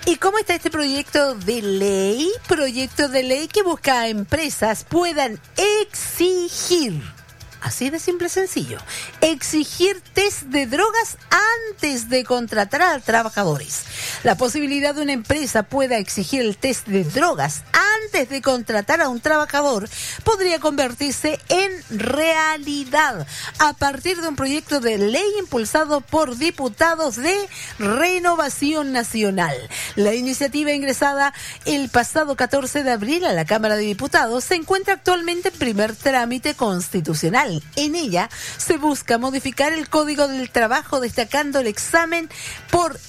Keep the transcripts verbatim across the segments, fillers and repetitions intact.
¿Y cómo está este proyecto de ley? Proyecto de ley que busca a empresas puedan exigir, así de simple y sencillo, exigir test de drogas antes de contratar a trabajadores. La posibilidad de una empresa pueda exigir el test de drogas antes de contratar a un trabajador podría convertirse en realidad a partir de un proyecto de ley impulsado por diputados de Renovación Nacional. La iniciativa ingresada el pasado catorce de abril a la Cámara de Diputados se encuentra actualmente en primer trámite constitucional. En ella se busca modificar el Código del Trabajo destacando el examen por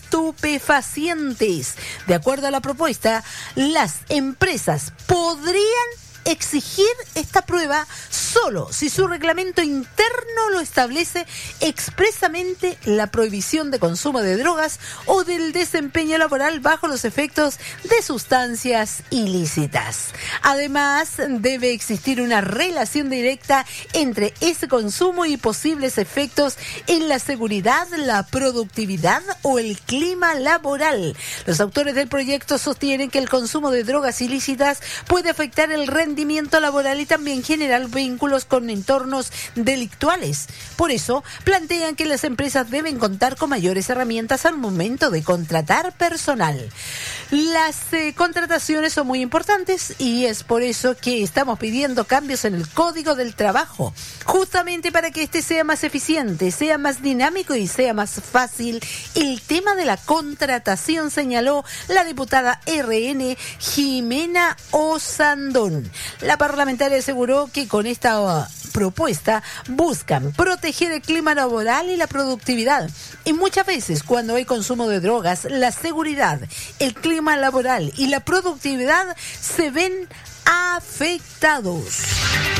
estupefacientes. De acuerdo a la propuesta, las empresas podrían exigir esta prueba solo si su reglamento interno lo establece expresamente la prohibición de consumo de drogas o del desempeño laboral bajo los efectos de sustancias ilícitas. Además, debe existir una relación directa entre ese consumo y posibles efectos en la seguridad, la productividad o el clima laboral. Los autores del proyecto sostienen que el consumo de drogas ilícitas puede afectar el rendimiento rendimiento laboral y también generar vínculos con entornos delictuales. Por eso, plantean que las empresas deben contar con mayores herramientas al momento de contratar personal. Las eh, contrataciones son muy importantes y es por eso que estamos pidiendo cambios en el Código del Trabajo, justamente para que este sea más eficiente, sea más dinámico y sea más fácil. El tema de la contratación, señaló la diputada R N Jimena Osandón. La parlamentaria aseguró que con esta propuesta buscan proteger el clima laboral y la productividad. Y muchas veces cuando hay consumo de drogas, la seguridad, el clima laboral y la productividad se ven afectados.